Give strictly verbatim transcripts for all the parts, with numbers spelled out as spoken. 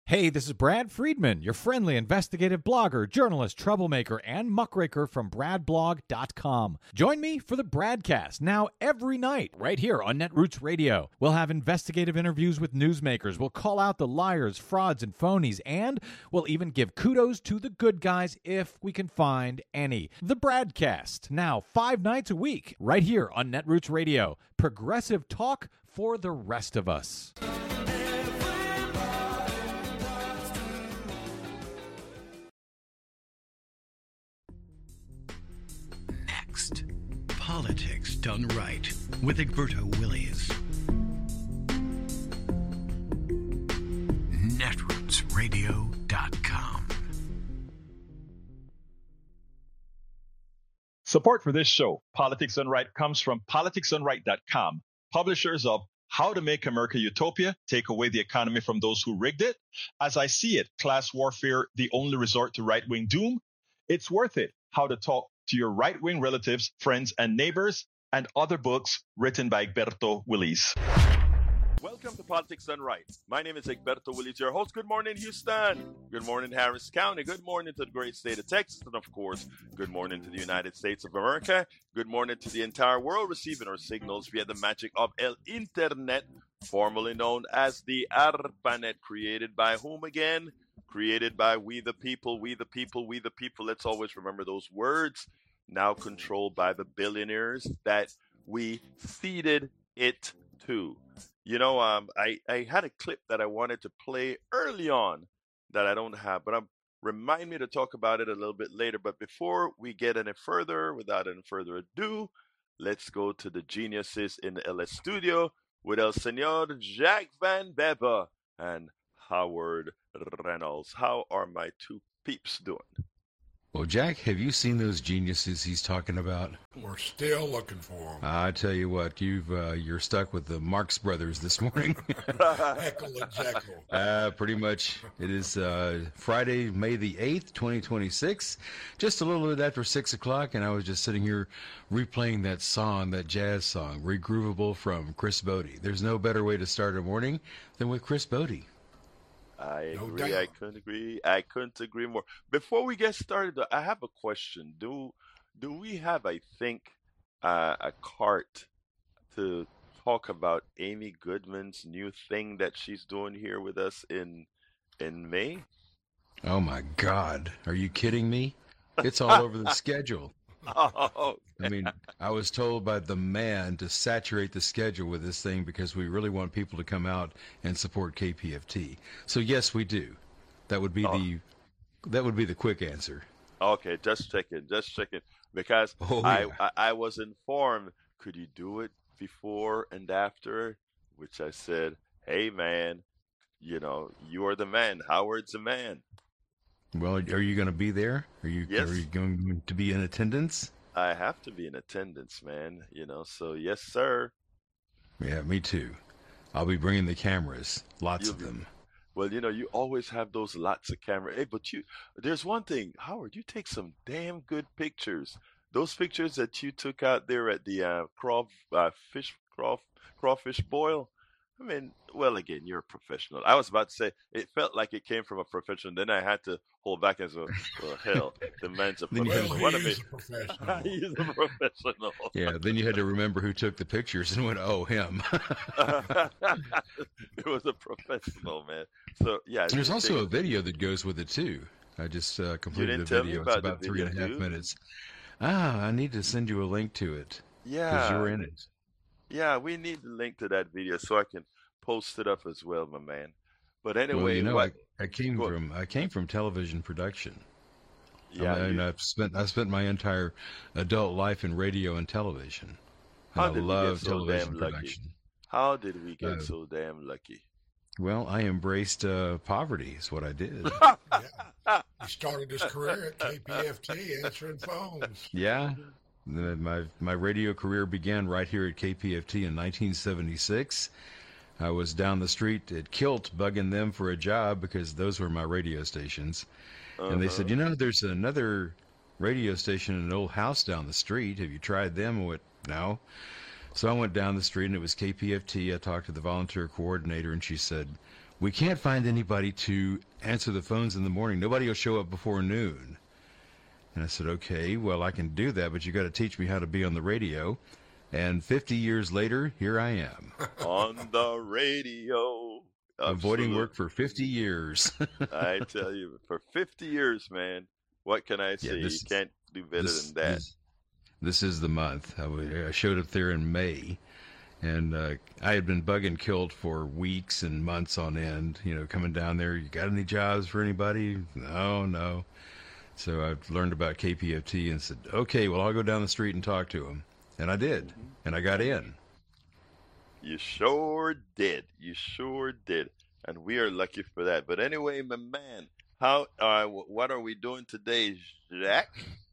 Hey, this is Brad Friedman, your friendly investigative blogger, journalist, troublemaker, and muckraker from brad blog dot com. Join me for the Bradcast, now every night, right here on Netroots Radio. We'll have investigative interviews with newsmakers, we'll call out the liars, frauds, and phonies, and we'll even give kudos to the good guys if we can find any. The Bradcast, now five nights a week, right here on Netroots Radio. Progressive talk for the rest of us. Politics Done Right with Egberto Willies. Netroots Radio dot com. Support for this show, Politics Done Right, comes from politics done right dot com, publishers of How to Make America Utopia, Take Away the Economy from Those Who Rigged It, As I See It, Class Warfare, The Only Resort to Right-Wing Doom, It's Worth It, How to Talk to Your Right-Wing Relatives, Friends, and Neighbors, and other books written by Egberto Willies. Welcome to Politics Done Right. My name is Egberto Willies, your host. Good morning, Houston. Good morning, Harris County. Good morning to the great state of Texas. And, of course, good morning to the United States of America. Good morning to the entire world receiving our signals via the magic of El Internet, formerly known as the ARPANET, created by whom again? Created by we the people, we the people, we the people. Let's always remember those words. Now controlled by the billionaires that we feeded it to. You know, um, I, I had a clip that I wanted to play early on that I don't have, but I'm, remind me to talk about it a little bit later. But before we get any further, without any further ado, let's go to the geniuses in the L S studio with El Señor Jack Van Beba and Howard Reynolds. How are my two peeps doing? Well, Jack, have you seen those geniuses he's talking about? We're still looking for them. I tell you what, you've uh, you're stuck with the Marx Brothers this morning. Heckle and Jekyll. Uh, pretty much. It is uh, Friday, May the eighth, twenty twenty-six. Just a little bit after six o'clock, and I was just sitting here replaying that song, that jazz song, Regroovable from Chris Bodie. There's no better way to start a morning than with Chris Bodie. I No agree. doubt. I couldn't agree. I couldn't agree more. Before we get started, though, I have a question. Do do we have, I think, uh, a cart to talk about Amy Goodman's new thing that she's doing here with us in in May? Oh, my God. Are you kidding me? It's all over the schedule. Oh, I mean, I was told by the man to saturate the schedule with this thing because we really want people to come out and support K P F T. So yes, we do. That would be Oh. the that would be the quick answer. okay. Just checking. Just checking. Because Oh, I, yeah. I I was informed. Could you do it before and after? Which I said, hey man, you know, you are the man. Howard's the man. Well, are you going to be there? Are you Yes. are you going to be in attendance? I have to be in attendance, man. You know, so yes, sir. Yeah, me too. I'll be bringing the cameras, lots You'll of be- them. Well, you know, you always have those lots of camera. Hey, but you, there's one thing, Howard. You take some damn good pictures. Those pictures that you took out there at the uh, craw, uh, fish craw, crawfish boil. I mean, well, again, you're a professional. I was about to say it felt like it came from a professional. Then I had to hold back and say, well, hell, the man's a Then you- professional. Well, What he a minute. is a professional. He's a professional. Yeah, then you had to remember who took the pictures and went, "Oh, him." It was a professional, man. So yeah, There's you also take- a video that goes with it too. I just uh, completed didn't a tell me video. about It's the about three and a video, half dude. minutes. Ah, I need to send you a link to it because yeah, you're in it. yeah. We need the link to that video so I can post it up as well, my man. But anyway, Well, you know, what? I, I came Go- from I came from television production. yeah, I mean, you- I've spent I spent my entire adult life in radio and television. And How I did we get love so television damn lucky? production. how did we get Uh, so damn lucky? Well, I embraced uh, poverty. Is what I did. He started his career at K P F T answering phones. Yeah, The- my my radio career began right here at K P F T in nineteen seventy-six. I was down the street at Kilt bugging them for a job because those were my radio stations. And they said, you know, there's another radio station in an old house down the street. Have you tried them? I went, no. So I went down the street and it was K P F T. I talked to the volunteer coordinator and she said, we can't find anybody to answer the phones in the morning. Nobody will show up before noon. And I said, okay, well, I can do that, but you got to teach me how to be on the radio. And fifty years later, here I am. On the radio. Avoiding work for fifty years. I tell you, for fifty years, man, what can I say? Yeah, you can't do better this, than that. This, this is the month. I, I showed up there in May, and uh, I had been bugging Kilt for weeks and months on end, you know, coming down there. You got any jobs for anybody? No, no. So I learned about K P F T and said, okay, well, I'll go down the street and talk to him. And I did, and I got in. You sure did. You sure did. And we are lucky for that. But anyway, my man, how? Uh, what are we doing today, Jack?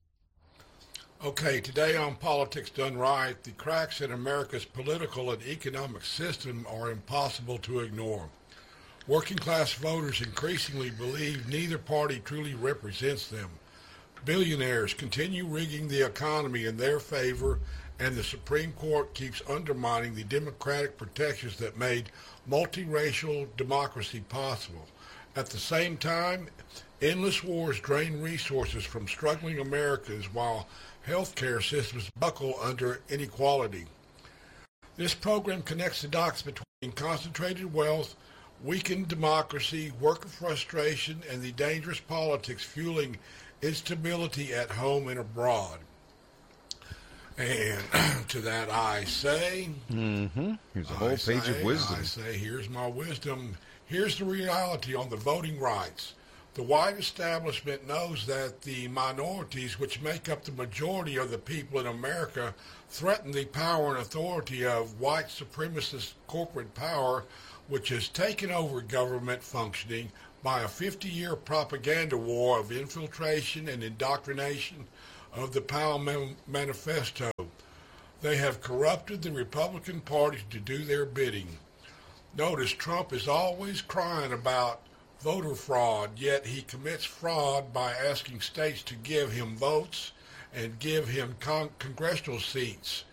Okay, today on Politics Done Right, the cracks in America's political and economic system are impossible to ignore. Working class voters increasingly believe neither party truly represents them. Billionaires continue rigging the economy in their favor, and the Supreme Court keeps undermining the democratic protections that made multiracial democracy possible. At the same time, endless wars drain resources from struggling Americans while healthcare systems buckle under inequality. This program connects the dots between concentrated wealth, weakened democracy, worker frustration, and the dangerous politics fueling instability at home and abroad. And to that I say, mm-hmm. Here's a whole I page say, of wisdom. I say, here's my wisdom. Here's the reality on the voting rights. The white establishment knows that the minorities, which make up the majority of the people in America, threaten the power and authority of white supremacist corporate power, which has taken over government functioning by a fifty-year propaganda war of infiltration and indoctrination of the Powell Manifesto. They have corrupted the Republican Party to do their bidding. Notice Trump is always crying about voter fraud, yet he commits fraud by asking states to give him votes and give him con- congressional seats.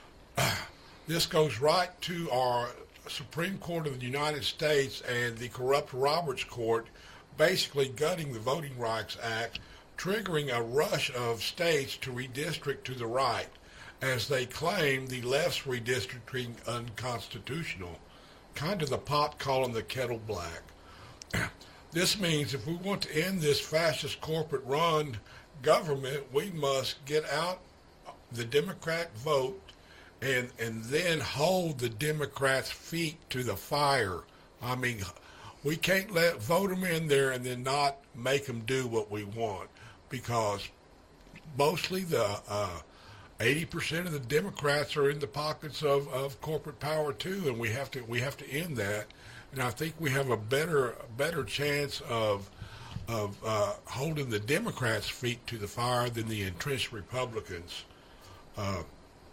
This goes right to our Supreme Court of the United States and the corrupt Roberts Court, basically gutting the Voting Rights Act, triggering a rush of states to redistrict to the right, as they claim the left's redistricting unconstitutional. Kind of the pot calling the kettle black. This means if we want to end this fascist corporate-run government, we must get out the Democrat vote and and then hold the Democrats' feet to the fire. I mean, we can't let vote them in there and then not make them do what we want, because mostly the uh, eighty percent of the Democrats are in the pockets of, of corporate power too, and we have to we have to end that. And I think we have a better better chance of of uh, holding the Democrats' feet to the fire than the entrenched Republicans. Uh,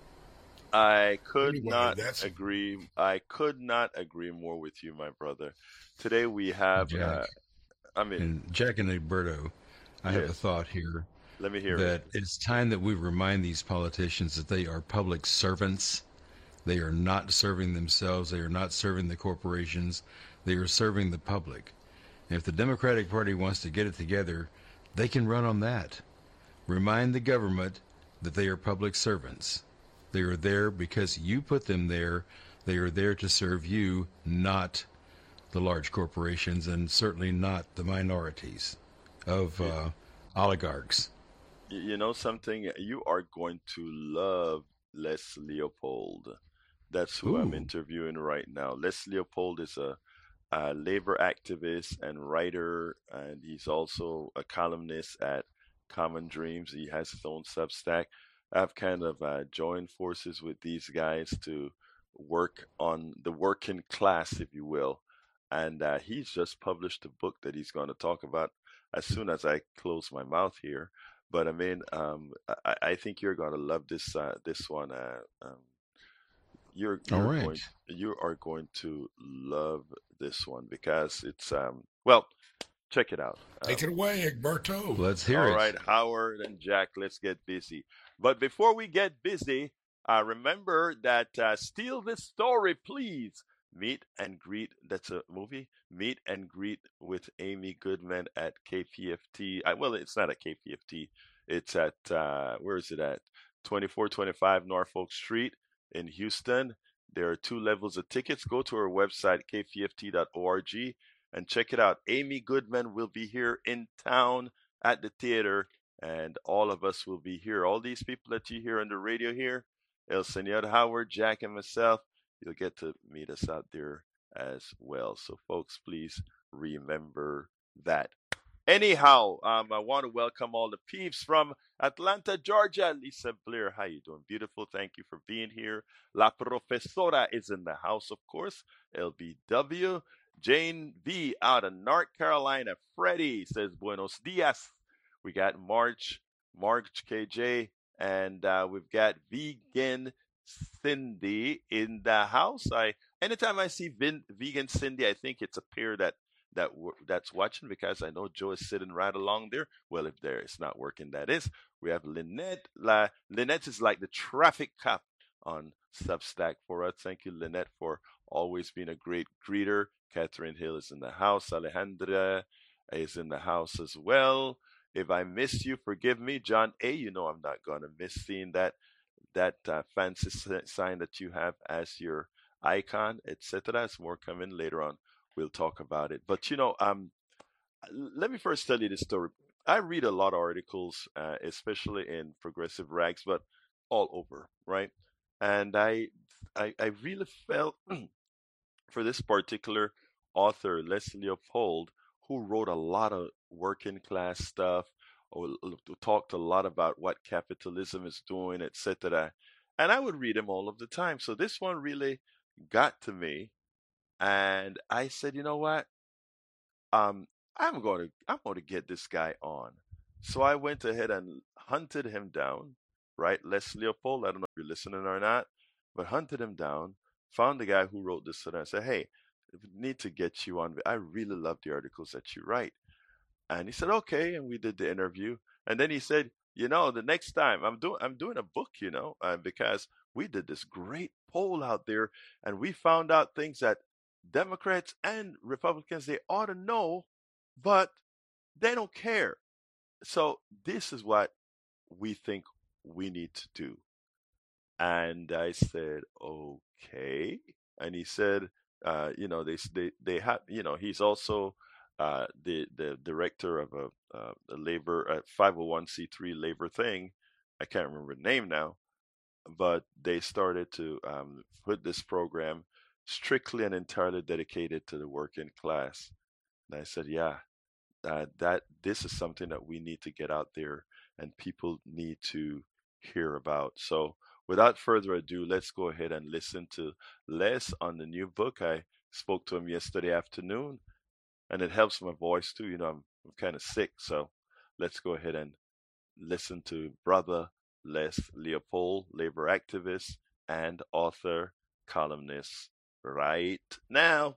I could anyway, not that's- agree. I could not agree more with you, my brother. Today we have. Jack. Uh, I mean, And Jack and Alberto, I have a Yes. thought here let me hear that it. it's time that we remind these politicians that they are public servants. They are not serving themselves. They are not serving the corporations. They are serving the public. And if the Democratic Party wants to get it together, they can run on that. Remind the government that they are public servants. They are there because you put them there. They are there to serve you, not the large corporations, and certainly not the minorities of uh, oligarchs. Y- You know something? You are going to love Les Leopold. That's who I'm Ooh. interviewing right now. Les Leopold is a, a labor activist and writer, and he's also a columnist at Common Dreams. He has his own Substack. I've kind of uh, joined forces with these guys to work on the working class, if you will. And uh, he's just published a book that he's going to talk about as soon as I close my mouth here. But I mean, um, I, I think you're going to love this uh, this one. Uh, um, you're All you're right. going you are going to love this one because it's um well, check it out. Um, Take it away, Egberto. Let's hear all it. right, Howard and Jack, let's get busy. But before we get busy, uh, remember that uh, Steal This Story, please. Meet and Greet. That's a movie. Meet and Greet with Amy Goodman at K P F T. I, well, it's not at K P F T. It's at, uh, where is it at? twenty-four twenty-five Norfolk Street in Houston. There are two levels of tickets. Go to our website, k p f t dot org, and check it out. Amy Goodman will be here in town at the theater, and all of us will be here. All these people that you hear on the radio here, El Senor Howard, Jack, and myself, you'll get to meet us out there as well. So, folks, please remember that. Anyhow, um, I want to welcome all the peeps from Atlanta, Georgia. Lisa Blair, how you doing? Beautiful. Thank you for being here. La Profesora is in the house, of course. L B W. Jane V out of North Carolina. Freddie says buenos dias. We got March, March K J, and uh, we've got Vegan Cindy in the house. I anytime I see Vin, Vegan Cindy, I think it's a pair that that that's watching, because I know Joe is sitting right along there. Well, if there it's not working, that is. We have Lynette. La, Lynette is like the traffic cop on Substack for us. Thank you, Lynette, for always being a great greeter. Catherine Hill is in the house. Alejandra is in the house as well. If I missed you, forgive me. John A., you know I'm not going to miss seeing that that uh, fancy sign that you have as your icon, et cetera. It's more coming later on. We'll talk about it. But, you know, um, let me first tell you this story. I read a lot of articles, uh, especially in progressive rags, but all over, right? And I, I, I really felt for this particular author, Les Leopold, who wrote a lot of working class stuff, or talked a lot about what capitalism is doing, et cetera. And I would read him all of the time. So this one really got to me. And I said, you know what? Um, I'm going to I'm going to get this guy on. So I went ahead and hunted him down, right? Les Leopold, I don't know if you're listening or not, but hunted him down, found the guy who wrote this, and I said, hey, we need to get you on. I really love the articles that you write. And he said, okay, and we did the interview. And then he said, you know, the next time I'm doing I'm doing a book, you know, uh, because we did this great poll out there, and we found out things that Democrats and Republicans, they ought to know, but they don't care. So this is what we think we need to do. And I said, okay. And he said, uh, you know, they they they have, you know, he's also uh, the the director of a, uh, a labor a five oh one c three labor thing. I can't remember the name now, but they started to um, put this program strictly and entirely dedicated to the working class. And I said, yeah, uh, that this is something that we need to get out there and people need to hear about. So without further ado, let's go ahead and listen to Les on the new book. I spoke to him yesterday afternoon, and it helps my voice too. You know, I'm, I'm kind of sick. So let's go ahead and listen to Brother Les Leopold, labor activist and author, columnist, right now.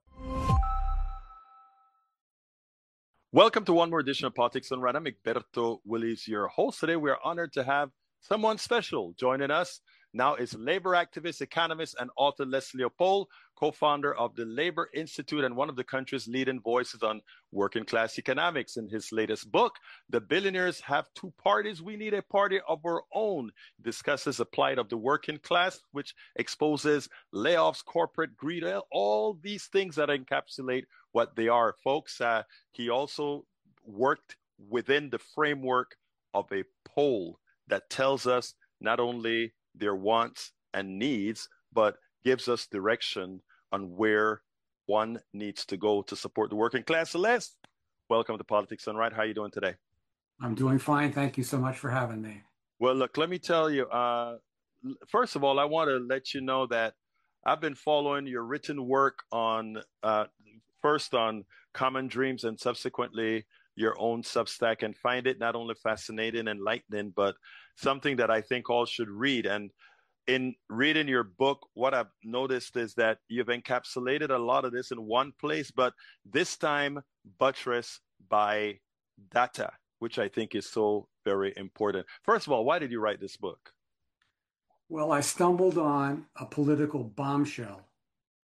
Welcome to one more edition of Politics Done Right. I'm Egberto Willies, your host. Today we are honored to have someone special joining us. Now is labor activist, economist, and author Les Leopold, co-founder of the Labor Institute and one of the country's leading voices on working class economics. In his latest book, The Billionaires Have Two Parties, We Need a Party of Our Own, discusses the plight of the working class, which exposes layoffs, corporate greed, all these things that encapsulate what they are, folks. Uh, he also worked within the framework of a poll that tells us not only their wants and needs, but gives us direction on where one needs to go to support the working class. Celeste, welcome to Politics Done Right. How are you doing today? I'm doing fine. Thank you so much for having me. Well, look, let me tell you, uh, first of all, I want to let you know that I've been following your written work on, uh, first on Common Dreams and subsequently your own Substack, and find it not only fascinating and enlightening, but something that I think all should read. And in reading your book, what I've noticed is that you've encapsulated a lot of this in one place, but this time buttressed by data, which I think is so very important. First of all, why did you write this book? Well, I stumbled on a political bombshell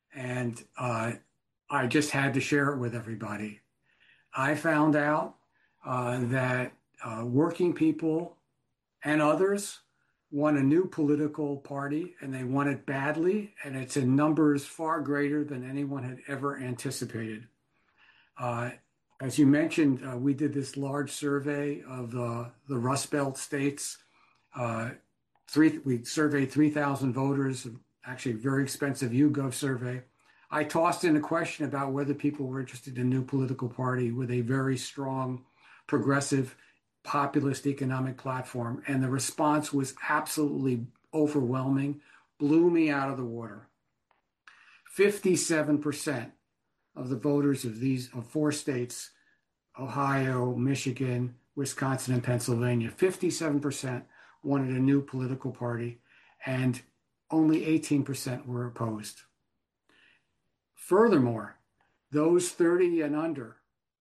and uh, I just had to share it with everybody. I found out uh, that uh, working people and others want a new political party, and they want it badly, and it's in numbers far greater than anyone had ever anticipated. Uh, as you mentioned, uh, we did this large survey of uh, the Rust Belt states. Uh, three, we surveyed three thousand voters, actually a very expensive YouGov survey. I tossed in a question about whether people were interested in a new political party with a very strong, progressive, populist economic platform, and the response was absolutely overwhelming, blew me out of the water. fifty-seven percent of the voters of these of four states, Ohio, Michigan, Wisconsin, and Pennsylvania, fifty-seven percent wanted a new political party, and only eighteen percent were opposed. Furthermore, those thirty and under,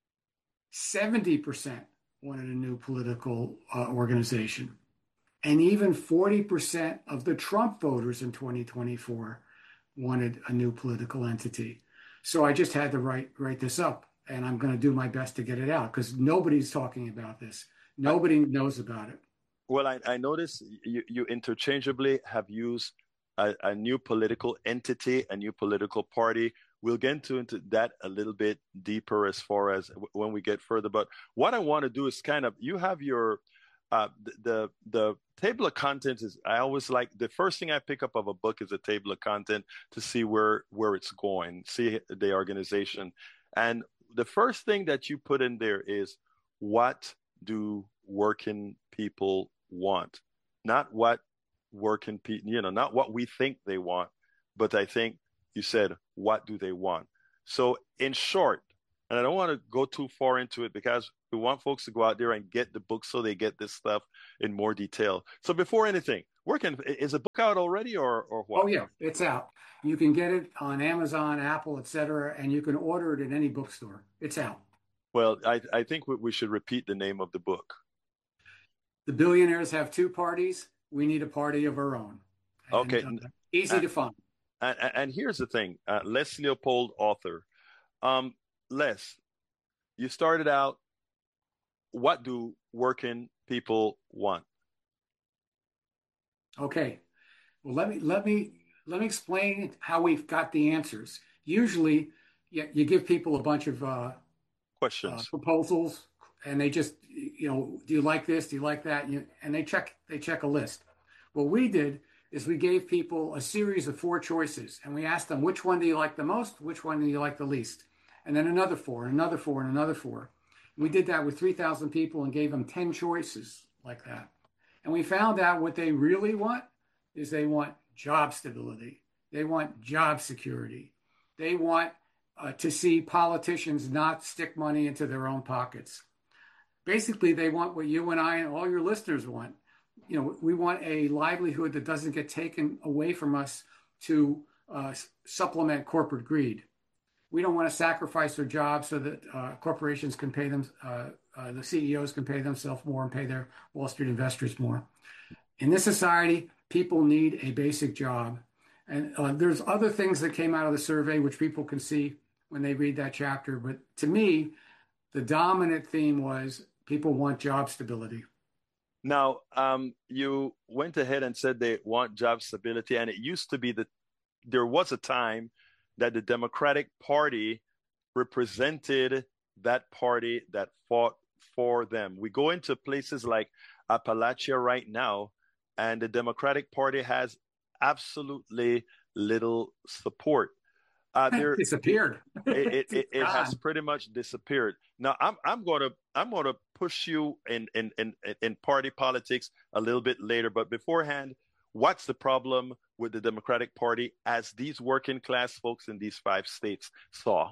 seventy percent wanted a new political uh, organization. And even forty percent of the Trump voters in twenty twenty-four wanted a new political entity. So I just had to write, write this up, and I'm going to do my best to get it out because nobody's talking about this. Nobody knows about it. Well, I, I notice you, you interchangeably have used a, a new political entity, a new political party. We'll get into, into that a little bit deeper as far as when we get further. But what I want to do is kind of, you have your, uh, the, the the table of contents is, I always like, the first thing I pick up of a book is a table of content to see where, where it's going, see the organization. And the first thing that you put in there is, what do working people want? Not what working people, you know, not what we think they want, but I think you said, what do they want? So in short, and I don't want to go too far into it because we want folks to go out there and get the book so they get this stuff in more detail. So before anything, where can, is the book out already or, or what? Oh, yeah, it's out. You can get it on Amazon, Apple, et cetera, and you can order it in any bookstore. It's out. Well, I, I think we, we should repeat the name of the book. The Billionaires Have Two Parties. We Need a Party of Our Own. And, okay. Uh, easy and, to find. And, and here's the thing, uh, Les Leopold, author. Um, Les, you started out, what do working people want? Okay. Well, let me let me let me explain how we've got the answers. Usually, you, you give people a bunch of uh, questions, uh, proposals, and they just, you know, do you like this? Do you like that? You, and they check they check a list. What we did is we gave people a series of four choices, and we asked them, which one do you like the most? Which one do you like the least? And then another four, and another four, and another four. We did that with three thousand people and gave them ten choices like that. And we found out what they really want is they want job stability. They want job security. They want uh, to see politicians not stick money into their own pockets. Basically, they want what you and I and all your listeners want. You know, we want a livelihood that doesn't get taken away from us to uh, supplement corporate greed. We don't want to sacrifice their jobs so that uh, corporations can pay them, uh, uh, the C E Os can pay themselves more and pay their Wall Street investors more. In this society, people need a basic job. And uh, there's other things that came out of the survey, which people can see when they read that chapter. But to me, the dominant theme was people want job stability. Now, um, you went ahead and said they want job stability, and it used to be that there was a time that the Democratic Party represented that party that fought for them. We go into places like Appalachia right now, and the Democratic Party has absolutely little support. Uh, there, disappeared. It, it, it, it has pretty much disappeared. Now, I'm I'm going to I'm going to push you in, in in in party politics a little bit later, but beforehand, what's the problem with the Democratic Party as these working class folks in these five states saw?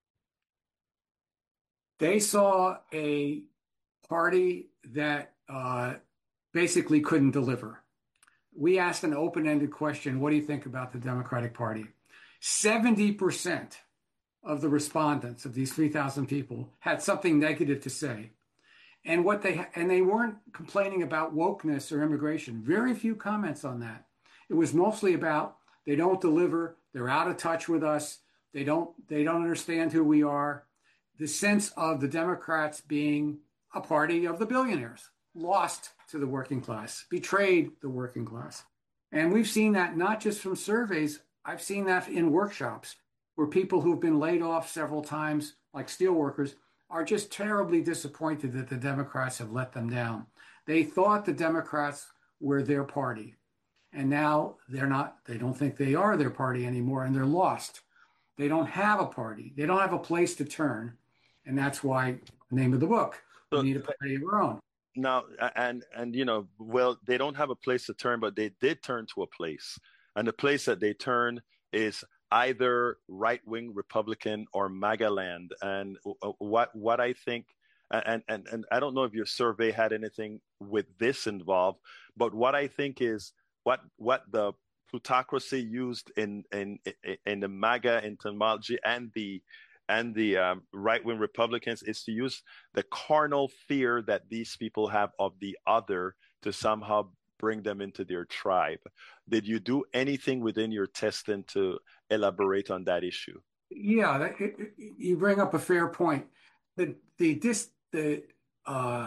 They saw a party that uh, basically couldn't deliver. We asked an open-ended question, what do you think about the Democratic Party? seventy percent of the respondents of these three thousand people had something negative to say. And what they and they weren't complaining about wokeness or immigration. Very few comments on that. It was mostly about they don't deliver, They're out of touch with us. They don't, they don't understand who we are. The sense of the Democrats being a party of the billionaires, lost to the working class, betrayed the working class. And we've seen that not just from surveys. I've seen that in workshops where people who've been laid off several times, like steelworkers, are just terribly disappointed that the Democrats have let them down. They thought the Democrats were their party, and now they're not. They don't think they are their party anymore, and they're lost. They don't have a party. They don't have a place to turn, and that's why the name of the book, So, We Need a Party of Our Own. Now, and and you know, well, they don't have a place to turn, but they did turn to a place, and the place that they turn is either right-wing Republican or MAGA land. And what what I think, and and and I don't know if your survey had anything with this involved, but what I think is what what the plutocracy used in in in the MAGA etymology and the and the um, right-wing Republicans is to use the carnal fear that these people have of the other to somehow bring them into their tribe. Did you do anything within your testing to elaborate on that issue? Yeah, that, it, it, you bring up a fair point. The the this the uh,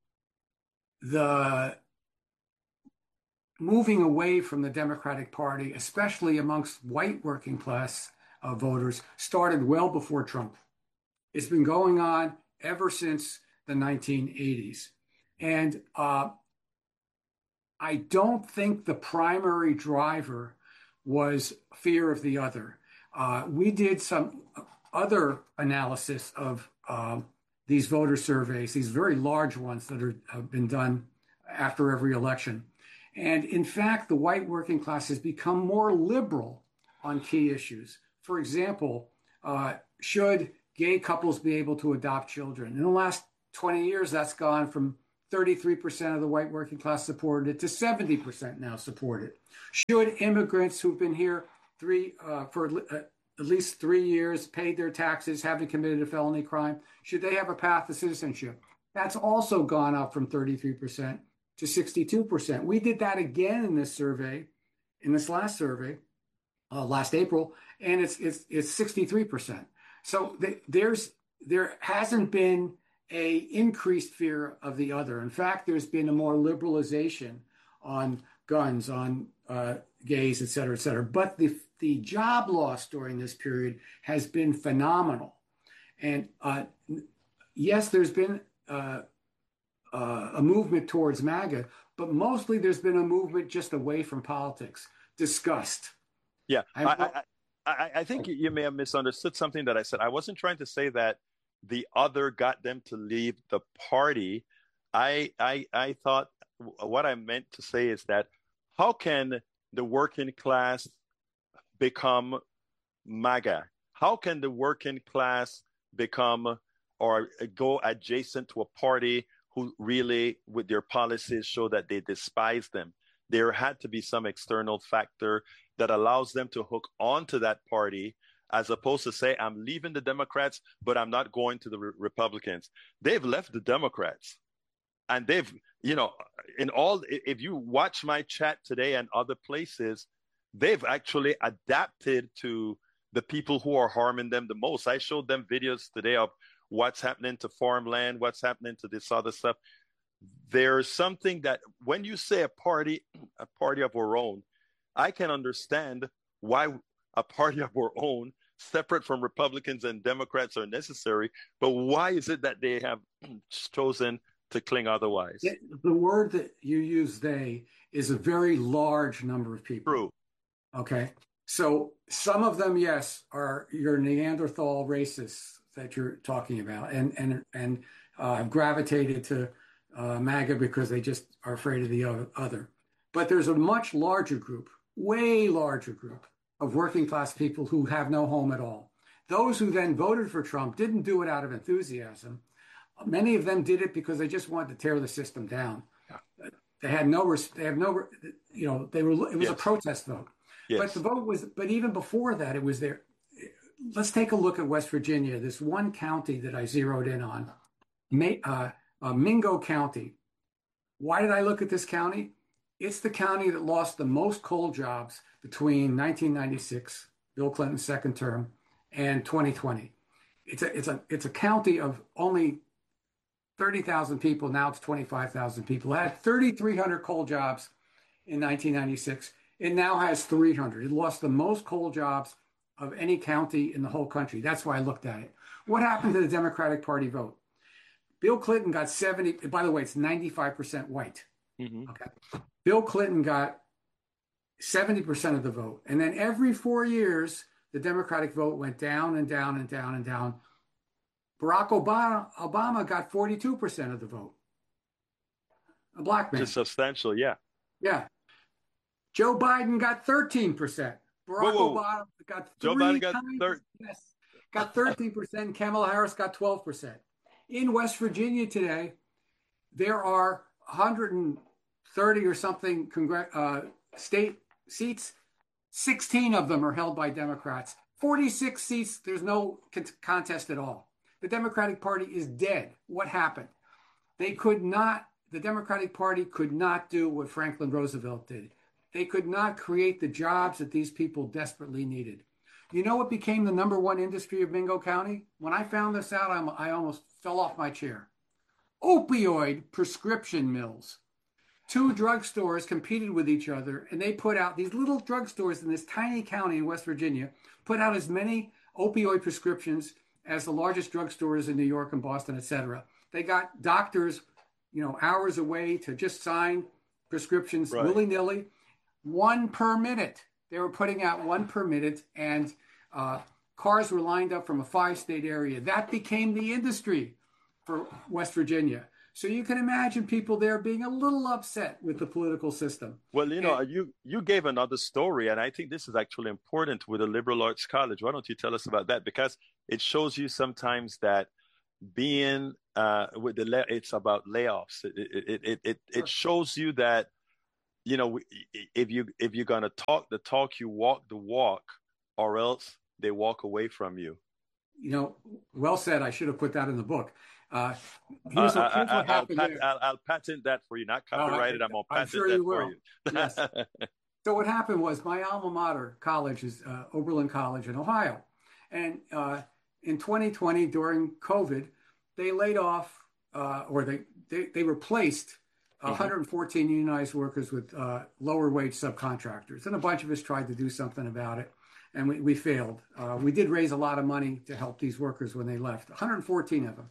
the moving away from the Democratic Party, especially amongst white working class uh, voters, started well before Trump. It's been going on ever since the nineteen eighties, and uh, I don't think the primary driver was fear of the other. Uh, we did some other analysis of um, these voter surveys, these very large ones that are, have been done after every election. And in fact, the white working class has become more liberal on key issues. For example, uh, should gay couples be able to adopt children? In the last twenty years, that's gone from thirty-three percent of the white working class supported it to seventy percent now support it. Should immigrants who've been here three uh, for uh, at least three years, paid their taxes, haven't committed a felony crime, should they have a path to citizenship? That's also gone up from thirty-three percent to sixty-two percent. We did that again in this survey, in this last survey, uh, last April, and it's it's it's sixty-three percent. So th- there's there hasn't been a increased fear of the other. In fact, there's been a more liberalization on guns, on uh, gays, et cetera, et cetera. But the the job loss during this period has been phenomenal. And uh, yes, there's been uh, uh, a movement towards MAGA, but mostly there's been a movement just away from politics, disgust. Yeah, I, I, I, I, I think you may have misunderstood something that I said. I wasn't trying to say that the other got them to leave the party. I, I, I thought what I meant to say is that how can the working class become MAGA? How can the working class become or go adjacent to a party who really, with their policies, show that they despise them? There had to be some external factor that allows them to hook onto that party, as opposed to say, I'm leaving the Democrats, but I'm not going to the re- Republicans. They've left the Democrats. And they've, you know, in all, if you watch my chat today and other places, they've actually adapted to the people who are harming them the most. I showed them videos today of what's happening to farmland, what's happening to this other stuff. There's something that when you say a party, a party of our own, I can understand why a party of our own, separate from Republicans and Democrats, are necessary. But why is it that they have chosen to cling otherwise? The word that you use, they, is a very large number of people. True. Okay. So some of them, yes, are your Neanderthal racists that you're talking about, and and and uh, have gravitated to uh, MAGA because they just are afraid of the other. But there's a much larger group, way larger group of working class people who have no home at all. Those who then voted for Trump didn't do it out of enthusiasm. Many of them did it because they just wanted to tear the system down. Yeah. They had no, they have no, you know, they were. It was yes. a protest vote. Yes. But the vote was, but even before that, it was there. Let's take a look at West Virginia, this one county that I zeroed in on, uh, uh, Mingo County. Why did I look at this county? It's the county that lost the most coal jobs between nineteen ninety-six Bill Clinton's second term, and twenty twenty. It's a it's a it's a county of only thirty thousand people. Now it's twenty-five thousand people. It had thirty-three hundred coal jobs in nineteen ninety-six. It now has three hundred. It lost the most coal jobs of any county in the whole country. That's why I looked at it. What happened to the Democratic Party vote? Bill Clinton got seventy. By the way, it's ninety-five percent white. Mm-hmm. Okay. Bill Clinton got seventy percent of the vote. And then every four years, the Democratic vote went down and down and down and down. Barack Obama, Obama got forty-two percent of the vote. A black man. Just substantial, yeah. Yeah. Joe Biden got thirteen percent. Barack whoa, whoa. Obama got Joe three Biden got times, thir- yes, got thirteen percent. Kamala Harris got twelve percent. In West Virginia today, there are one hundred thirty or something congr- uh, state seats. sixteen of them are held by Democrats. forty-six seats, there's no con- contest at all. The Democratic Party is dead. What happened? They could not, the Democratic Party could not do what Franklin Roosevelt did. They could not create the jobs that these people desperately needed. You know what became the number one industry of Mingo County? When I found this out, I'm, I almost fell off my chair. Opioid prescription mills. Two drugstores competed with each other, and they put out, these little drugstores in this tiny county in West Virginia, put out as many opioid prescriptions as the largest drugstores in New York and Boston, et cetera. They got doctors, you know, hours away to just sign prescriptions right. willy-nilly, one per minute. They were putting out one per minute, and uh, cars were lined up from a five-state area. That became the industry for West Virginia. So you can imagine people there being a little upset with the political system. Well, you know, and, you, you gave another story, and I think this is actually important with the liberal arts college. Why don't you tell us about that? Because it shows you sometimes that being uh, with the it's about layoffs. It it it it, it shows you that, you know, if you if you're gonna talk the talk, you walk the walk, or else they walk away from you. You know, well said. I should have put that in the book. Uh, here's, uh, here's what I, happened I'll, there. I'll, I'll patent that for you, not copyrighted. Uh, I'm gonna patent sure that you for will. you. Yes. So what happened was my alma mater college is uh, Oberlin College in Ohio, and uh, in twenty twenty during COVID, they laid off uh, or they they, they replaced one hundred fourteen mm-hmm. unionized workers with uh, lower wage subcontractors, and a bunch of us tried to do something about it, and we, we failed. Uh, we did raise a lot of money to help these workers when they left, one hundred fourteen of them.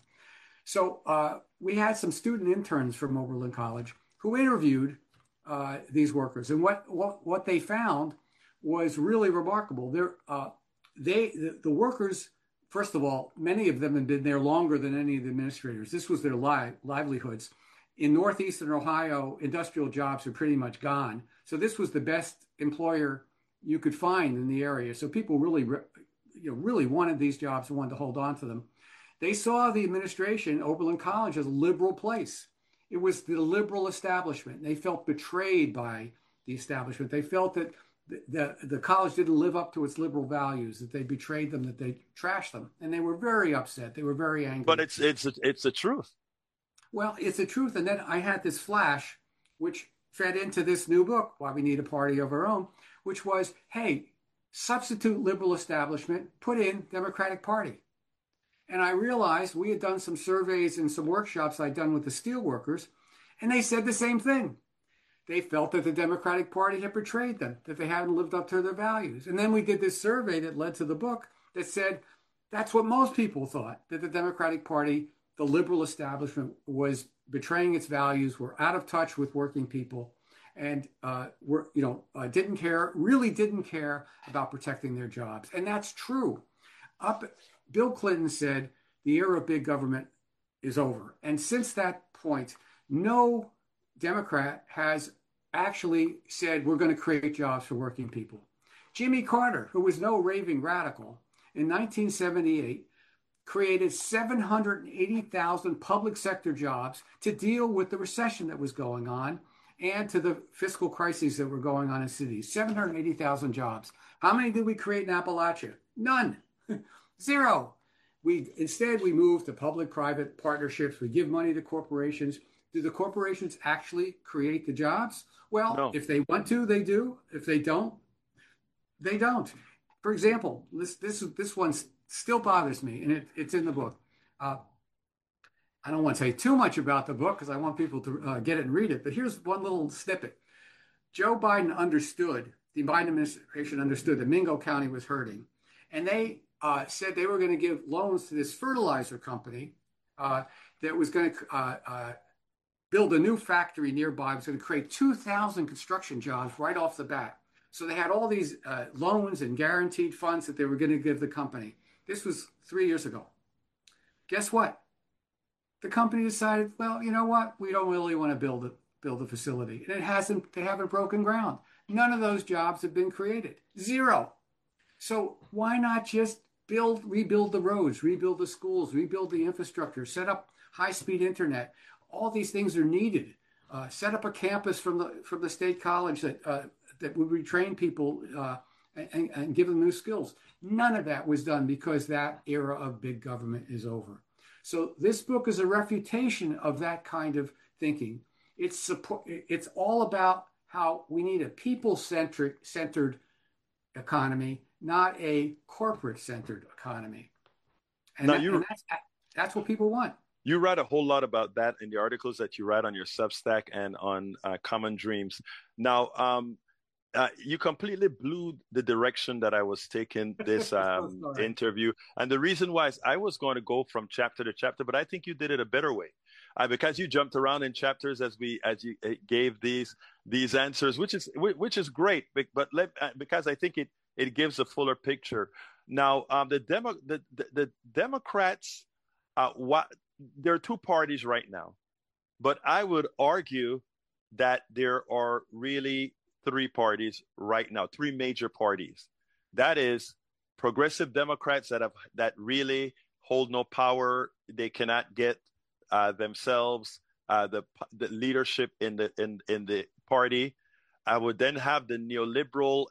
So uh, we had some student interns from Oberlin College who interviewed uh, these workers, and what, what what they found was really remarkable. They're, uh, they the, the workers, first of all, many of them had been there longer than any of the administrators. This was their li- livelihoods. In northeastern Ohio, industrial jobs are pretty much gone. So this was the best employer you could find in the area. So people really, you know, really wanted these jobs and wanted to hold on to them. They saw the administration, Oberlin College, as a liberal place. It was the liberal establishment. They felt betrayed by the establishment. They felt that the, the, the college didn't live up to its liberal values, that they betrayed them, that they trashed them. And they were very upset. They were very angry. But it's it's it's the truth. Well, it's the truth. And then I had this flash, which fed into this new book, Why We Need a Party of Our Own, which was, hey, substitute liberal establishment, put in Democratic Party. And I realized we had done some surveys and some workshops I'd done with the steelworkers, and they said the same thing. They felt that the Democratic Party had betrayed them, that they hadn't lived up to their values. And then we did this survey that led to the book that said that's what most people thought, that the Democratic Party, the liberal establishment, was betraying its values, were out of touch with working people, and uh, were, you know, uh, didn't care, really didn't care about protecting their jobs. And that's true. Up, Bill Clinton said the era of big government is over. And since that point, no Democrat has actually said we're going to create jobs for working people. Jimmy Carter, who was no raving radical, in nineteen seventy-eight created seven hundred eighty thousand public sector jobs to deal with the recession that was going on and to the fiscal crises that were going on in cities. seven hundred eighty thousand jobs. How many did we create in Appalachia? None. Zero. We instead we move to public-private partnerships. We give money to corporations. Do the corporations actually create the jobs? Well, no. If they want to, they do. If they don't, they don't. For example, this this this one still bothers me, and it, it's in the book. Uh, I don't want to say too much about the book because I want people to uh, get it and read it. But here's one little snippet. Joe Biden understood, the Biden administration understood that Mingo County was hurting, and they uh, said they were going to give loans to this fertilizer company uh, that was going to uh, uh, build a new factory nearby. It was going to create two thousand construction jobs right off the bat. So they had all these uh, loans and guaranteed funds that they were going to give the company. This was three years ago. Guess what? The company decided, well, you know what? We don't really want to build a, build a facility. And it hasn't, they haven't broken ground. None of those jobs have been created. Zero. So why not just build, rebuild the roads, rebuild the schools, rebuild the infrastructure, set up high-speed internet? All these things are needed. Uh, set up a campus from the from the state college that uh, that would retrain people uh, and, and give them new skills. None of that was done because that era of big government is over. So this book is a refutation of that kind of thinking. It's support, it's all about how we need a people-centric centered economy, not a corporate-centered economy. And, now that, you, and that's, that's what people want. You write a whole lot about that in the articles that you write on your Substack and on uh, Common Dreams. Now, um, uh, you completely blew the direction that I was taking this um, so interview. And the reason why is I was going to go from chapter to chapter, but I think you did it a better way. Uh, because you jumped around in chapters as we as you uh, gave these these answers, which is which is great. But let, uh, because I think it it gives a fuller picture. Now, um, the demo the the, the Democrats, uh, what there are two parties right now, but I would argue that there are really three parties right now, three major parties. That is progressive Democrats that have that really hold no power. They cannot get uh, themselves uh, the the leadership in the in in the party. I would then have the neoliberal